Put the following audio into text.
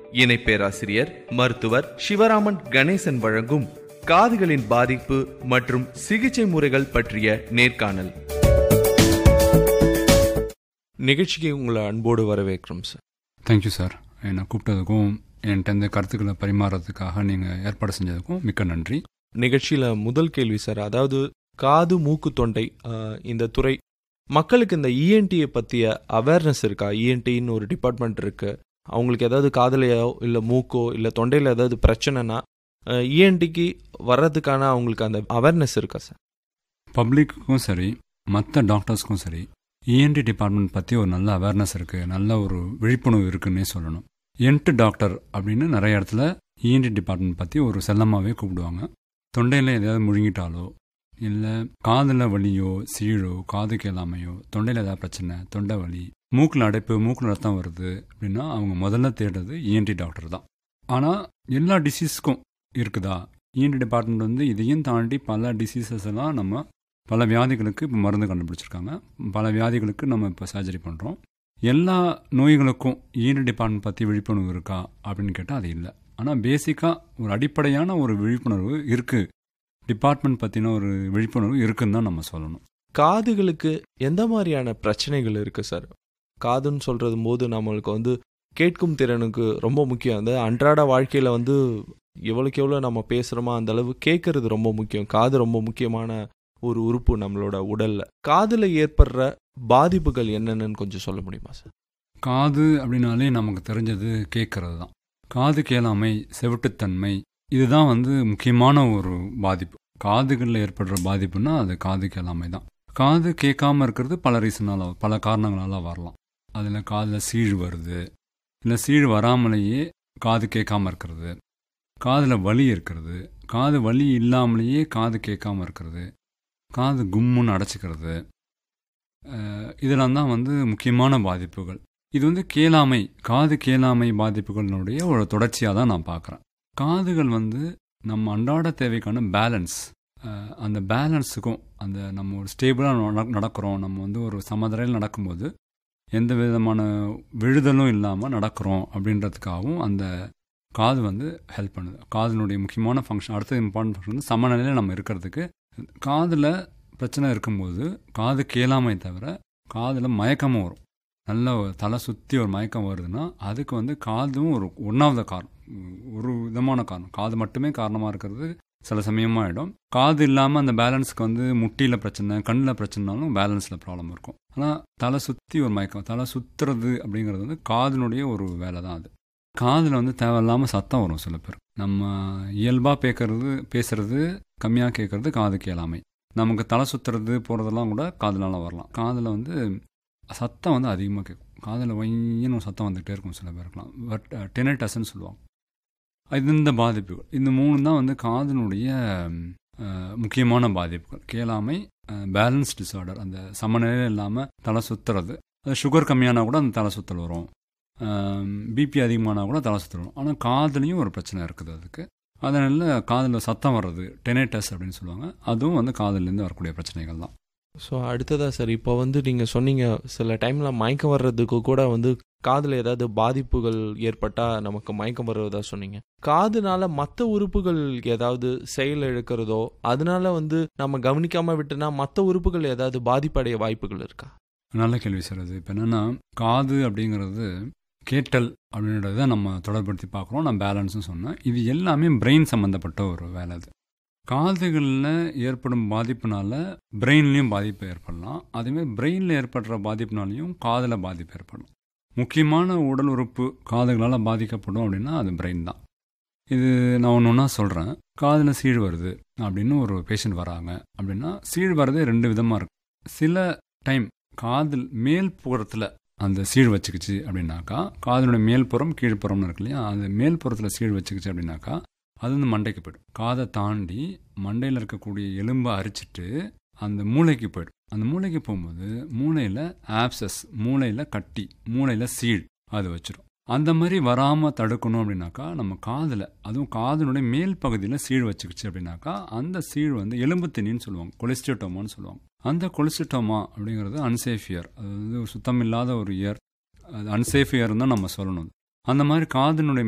இணை பேராசிரியர் மருத்துவர் சிவராமன் கணேசன் வழங்கும் காதுகளின் பாதிப்பு மற்றும் சிகிச்சை முறைகள் பற்றிய நேர்காணல் நிகழ்ச்சிக்கு உங்களை அன்போடு வரவேற்கிறோம் சார். Thank you sir. என்னை கூப்பிட்டதுக்கும் என்கிட்ட இந்த கருத்துக்களை பரிமாறதுக்காக நீங்கள் ஏற்பாடு செஞ்சதுக்கும் மிக்க நன்றி. நிகழ்ச்சியில் முதல் கேள்வி சார், அதாவது காது மூக்கு தொண்டை இந்த துறை மக்களுக்கு இந்த இஎன்டியை பற்றிய அவேர்னஸ் இருக்கா? இஎன்டின்னு ஒரு டிபார்ட்மெண்ட் இருக்குது. அவங்களுக்கு ஏதாவது காதலையோ இல்லை மூக்கோ இல்லை தொண்டையில் ஏதாவது பிரச்சனைனா இஎன்டிக்கு வர்றதுக்கான அவங்களுக்கு அந்த அவேர்னஸ் இருக்கா சார்? பப்ளிக்குக்கும் சரி மற்ற டாக்டர்ஸ்க்கும் சரி இஎன்டி டிபார்ட்மெண்ட் பற்றி ஒரு நல்ல அவேர்னஸ் இருக்குது, நல்ல ஒரு விழிப்புணர்வு இருக்குன்னே சொல்லணும். என்ட்டு டாக்டர் அப்படின்னு நிறைய இடத்துல இஎன்டி டிபார்ட்மெண்ட் பற்றி ஒரு செல்லமாகவே கூப்பிடுவாங்க. தொண்டையில் எதாவது முழுங்கிட்டாலோ இல்லை காதில் வலியோ சீழோ காது கேளாமையோ தொண்டையில் ஏதாவது பிரச்சனை, தொண்டை வலி, மூக்கில் அடைப்பு, மூக்கில் ரத்தம் வருது அப்படின்னா அவங்க முதல்ல தேடுறது இஎன்டி டாக்டர் தான். ஆனால் எல்லா டிசீஸ்க்கும் இருக்குதா? இஎன்டி டிபார்ட்மெண்ட் வந்து இதையும் தாண்டி பல டிசீசஸ் எல்லாம் நம்ம பல வியாதிகளுக்கு இப்போ மருந்து கண்டுபிடிச்சிருக்காங்க. பல வியாதிகளுக்கு நம்ம இப்போ சர்ஜரி பண்ணுறோம். எல்லா நோய்களுக்கும் இஎன்டி டிபார்ட்மெண்ட் பற்றி விழிப்புணர்வு இருக்கா அப்படின்னு கேட்டால் அது இல்லை. ஆனால் பேசிக்காக ஒரு அடிப்படையான ஒரு விழிப்புணர்வு இருக்குது, டிபார்ட்மெண்ட் பற்றின ஒரு விழிப்புணர்வு இருக்குன்னு தான் நம்ம சொல்லணும். காதுகளுக்கு எந்த மாதிரியான பிரச்சனைகள் இருக்குது சார்? காதுன்னு சொல்கிறது போது நம்மளுக்கு வந்து கேட்கும் திறனுக்கு ரொம்ப முக்கியம். அந்த அன்றாட வாழ்க்கையில் வந்து எவ்வளோக்கு எவ்வளோ நம்ம பேசுகிறோமோ அந்த அளவு கேட்கறது ரொம்ப முக்கியம். காது ரொம்ப முக்கியமான ஒரு உறுப்பு நம்மளோட உடலில். காதில் ஏற்படுற பாதிப்புகள் என்னென்னு கொஞ்சம் சொல்ல முடியுமா சார்? காது அப்படின்னாலே நமக்கு தெரிஞ்சது கேட்கறது தான். காது கேளாமை, செவிட்டுத்தன்மை, இதுதான் வந்து முக்கியமான ஒரு பாதிப்பு. காதுகளில் ஏற்படுற பாதிப்புன்னா அது காது கேளாமை தான். காது கேட்காம இருக்கிறது பல ரீசனால், பல காரணங்களால் வரலாம். அதில் காதில் சீழ் வருது, இல்லை சீழ் வராமலேயே காது கேட்காம இருக்கிறது, காதில் வலி இருக்கிறது, காது வலி இல்லாமலேயே காது கேட்காம இருக்கிறது, காது கும்முன்னு அடைச்சிக்கிறது, இதெல்லாம் தான் வந்து முக்கியமான பாதிப்புகள். இது வந்து கேளாமை, காது கேளாமை பாதிப்புகளினுடைய ஒரு தொடர்ச்சியாக தான் நான் பார்க்குறேன். காதுகள் வந்து நம்ம அன்றாட தேவைக்கான பேலன்ஸ், அந்த பேலன்ஸுக்கும் அந்த நம்ம ஒரு ஸ்டேபிளாக நடக்கிறோம், நம்ம வந்து ஒரு சமதரையில் நடக்கும்போது எந்த விதமான விழுதலும் இல்லாமல் நடக்கிறோம் அப்படின்றதுக்காகவும் அந்த காது வந்து ஹெல்ப் பண்ணுது. காதினுடைய முக்கியமான ஃபங்க்ஷன், அடுத்த இம்பார்ட்டன்ட் ஃபங்க்ஷன் வந்து சமநிலையில் நம்ம இருக்கிறதுக்கு. காதில் பிரச்சனை இருக்கும்போது காது கேளாமை தவிர காதில் மயக்கமும் வரும். நல்ல தலை சுற்றி ஒரு மயக்கம் வருதுன்னா அதுக்கு வந்து காதும் ஒரு ஒன்றாவது காரணம், ஒரு விதமான காரணம். காது மட்டுமே காரணமாக இருக்கிறது சில சமயமாகிடும். காது இல்லாமல் அந்த பேலன்ஸுக்கு வந்து முட்டியில் பிரச்சனை, கண்ணில் பிரச்சனைனாலும் பேலன்ஸில் ப்ராப்ளம் இருக்கும். ஆனால் தலை சுற்றி ஒரு மயக்கம், தலை சுற்றுறது அப்படிங்கிறது வந்து காதினுடைய ஒரு வேலை தான். அது காதில் வந்து தேவையில்லாமல் சத்தம் வரும். சில பேர் நம்ம இயல்பாக பேசுறது கம்மியாக கேட்கறது காது கேளாமை. நமக்கு தலை சுற்றுறது போகிறதெல்லாம் கூட காதுனால வரலாம். காதில் வந்து சத்தம் வந்து அதிகமாக கேட்கும், காதில் வையின்னு ஒரு சத்தம் வந்துகிட்டே இருக்கும் சில பேருக்குலாம். பட் டெனட்டஸ்ன்னு சொல்லுவாங்க. இது இந்த பாதிப்புகள், இந்த மூணு தான் வந்து காதினுடைய முக்கியமான பாதிப்புகள். கேளாமை, பேலன்ஸ் டிஸார்டர், அந்த சமநிலையில் இல்லாமல் தலை சுற்றுறது. அது சுகர் கம்மியானா கூட அந்த தலை சுற்றல் வரும், பிபி அதிகமானால் கூட தலை சுற்றல் வரும். ஆனால் காதுலேயும் ஒரு பிரச்சனை இருக்குது அதுக்கு. அதனால காதில் சத்தம் வர்றது டெனட்டஸ் அப்படின்னு சொல்லுவாங்க. அதுவும் வந்து காதுலேருந்து வரக்கூடிய பிரச்சனைகள் தான். ஸோ அடுத்ததாக சார், இப்போ வந்து நீங்கள் சொன்னீங்க சில டைமில் மயக்கம் வர்றதுக்கு கூட வந்து காதில் ஏதாவது பாதிப்புகள் ஏற்பட்டால் நமக்கு மயக்கம் வருவதா சொன்னீங்க. காதுனால மற்ற உறுப்புகள் ஏதாவது செயல் இழக்கிறதோ அதனால வந்து நம்ம கவனிக்காமல் விட்டுனா மற்ற உறுப்புகள் ஏதாவது பாதிப்படைய வாய்ப்புகள் இருக்கா? நல்ல கேள்வி சார். அது இப்போ என்னென்னா, காது அப்படிங்கிறது கேட்டல் அப்படின்றத நம்ம தொடர்படுத்தி பார்க்குறோம். நான் பேலன்ஸும் சொன்னேன். இது எல்லாமே பிரெயின் சம்மந்தப்பட்ட ஒரு வேலை. அது காதுகளில் ஏற்படும் பாதிப்புனால பிரெயின்லேயும் பாதிப்பு ஏற்படலாம். அதேமாதிரி பிரெயினில் ஏற்படுற பாதிப்புனாலையும் காதில் பாதிப்பு ஏற்படலாம். முக்கியமான உடல் உறுப்பு காதுகளால் பாதிக்கப்படும் அப்படின்னா அது பிரெயின் தான். இது நான் ஒன்று ஒன்றா சொல்கிறேன். காதில் சீழ் வருது அப்படின்னு ஒரு பேஷண்ட் வராங்க அப்படின்னா சீழ் வரதே ரெண்டு விதமாக இருக்கும். சில டைம் காதில் மேல் புறத்தில் அந்த சீழ் வச்சுக்கிச்சு அப்படின்னாக்கா, காதினுடைய மேல்புறம் கீழ்ப்புறம்னு இருக்கு இல்லையா, அந்த மேல்புறத்தில் சீழ் வச்சுக்கிச்சு அப்படின்னாக்கா அது வந்து மண்டைக்கு போய்டும். காதை தாண்டி மண்டையில் இருக்கக்கூடிய எலும்பை அரிச்சிட்டு அந்த மூளைக்கு போய்டும். அந்த மூளைக்கு போகும்போது மூளையில் ஆப்சஸ், மூளையில் கட்டி, மூளையில் சீழ் அது வச்சிடும். அந்த மாதிரி வராமல் தடுக்கணும் அப்படின்னாக்கா நம்ம காதில், அதுவும் காதினுடைய மேல் பகுதியில் சீழ் வச்சுக்கிச்சு அப்படின்னாக்கா அந்த சீழ் வந்து எலும்பு திணின்னு சொல்லுவாங்க, கொலிஸ்டோமான்னு சொல்லுவாங்க. அந்த கொலிஸ்டோமா அப்படிங்கிறது அன்சேஃப் இயர், அது வந்து சுத்தம் இல்லாத ஒரு இயர், அது அன்சேஃப் இயர் தான் நம்ம சொல்லணும். அந்த மாதிரி காதினுடைய